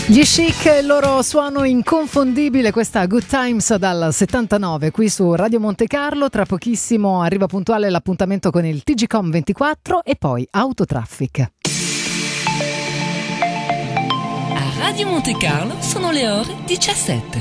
Gli Chic, il loro suono inconfondibile, questa Good Times dal 79 qui su Radio Monte Carlo. Tra pochissimo arriva puntuale l'appuntamento con il TGcom 24 e poi Autotraffic. A Radio Monte Carlo sono le ore 17.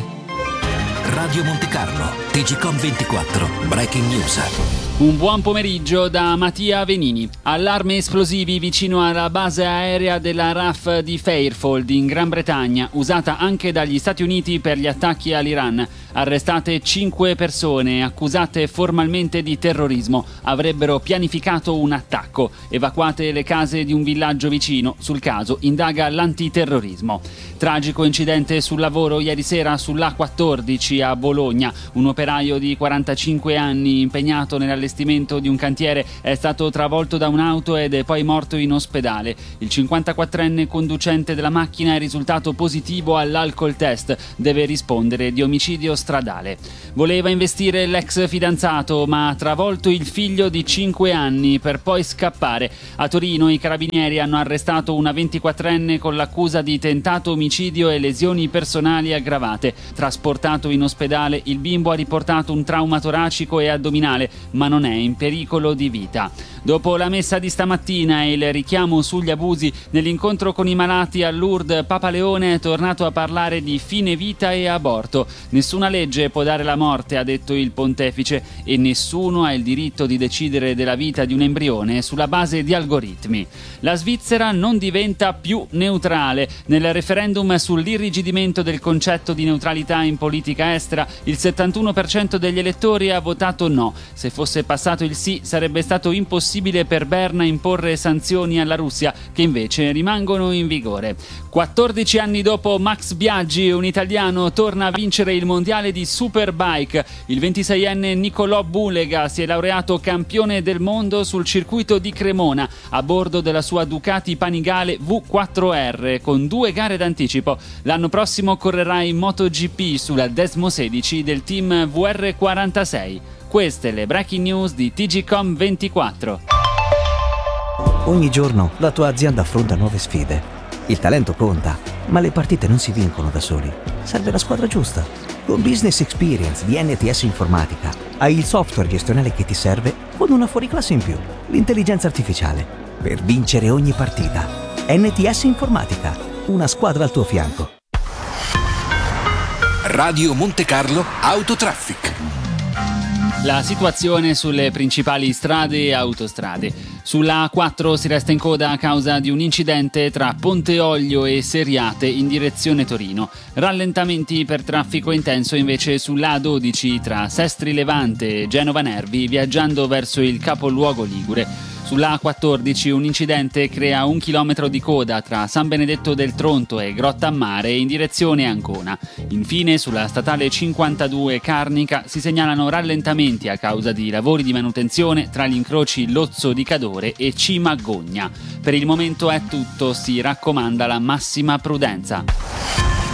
Radio Monte Carlo, TGcom 24, Breaking News. Un buon pomeriggio da Mattia Venini. Allarmi esplosivi vicino alla base aerea della RAF di Fairfield in Gran Bretagna, usata anche dagli Stati Uniti per gli attacchi all'Iran. Arrestate 5 persone accusate formalmente di terrorismo. Avrebbero pianificato un attacco. Evacuate le case di un villaggio vicino. Sul caso indaga l'antiterrorismo. Tragico incidente sul lavoro ieri sera sull'A14 a Bologna. Un operaio di 45 anni impegnato nell'allestimento di un cantiere è stato travolto da un'auto ed è poi morto in ospedale. Il 54enne conducente della macchina è risultato positivo all'alcol test. Deve rispondere di omicidio stradale. Voleva investire l'ex fidanzato, ma ha travolto il figlio di 5 anni per poi scappare. A Torino i carabinieri hanno arrestato una 24enne con l'accusa di tentato omicidio e lesioni personali aggravate. Trasportato in ospedale, il bimbo ha riportato un trauma toracico e addominale, ma non è in pericolo di vita. Dopo la messa di stamattina e il richiamo sugli abusi, nell'incontro con i malati a Lourdes, Papa Leone è tornato a parlare di fine vita e aborto. Nessuna legge può dare la morte, ha detto il pontefice, e nessuno ha il diritto di decidere della vita di un embrione sulla base di algoritmi. La Svizzera non diventa più neutrale. Nel referendum sull'irrigidimento del concetto di neutralità in politica estera, il 71% degli elettori ha votato no. Se fosse passato il sì, sarebbe stato impossibile per Berna imporre sanzioni alla Russia, che invece rimangono in vigore. 14 anni dopo Max Biaggi, un italiano torna a vincere il mondiale di Superbike. Il 26enne Nicolò Bulega si è laureato campione del mondo sul circuito di Cremona a bordo della sua Ducati Panigale V4R con 2 gare d'anticipo. L'anno prossimo correrà in MotoGP sulla Desmo 16 del team VR46. Queste le breaking news di TGcom 24. Ogni giorno la tua azienda affronta nuove sfide. Il talento conta, ma le partite non si vincono da soli. Serve la squadra giusta. Con Business Experience di NTS Informatica hai il software gestionale che ti serve con una fuoriclasse in più, l'intelligenza artificiale, per vincere ogni partita. NTS Informatica, una squadra al tuo fianco. Radio Monte Carlo Autotraffic. La situazione sulle principali strade e autostrade. Sulla A4 si resta in coda a causa di un incidente tra Ponte Olio e Seriate in direzione Torino. Rallentamenti per traffico intenso invece sulla A12 tra Sestri Levante e Genova Nervi viaggiando verso il capoluogo ligure. Sulla A14 un incidente crea 1 chilometro di coda tra San Benedetto del Tronto e Grottammare in direzione Ancona. Infine sulla statale 52 Carnica si segnalano rallentamenti a causa di lavori di manutenzione tra gli incroci Lozzo di Cadore e Cimagogna. Per il momento è tutto, si raccomanda la massima prudenza.